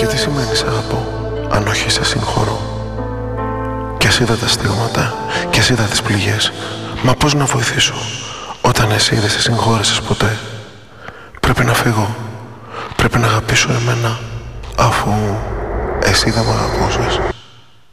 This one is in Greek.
τι σημαίνει σ' αγαπώ, αν όχι σε συγχωρώ? Κι ας είδα τα στίγματα, κι ας είδα τις πληγές, μα πώς να βοηθήσω όταν εσύ δεν σε συγχώρεσες ποτέ? Πρέπει να φύγω, πρέπει να αγαπήσω εμένα, αφού εσύ δεν μ' αγαπούσες.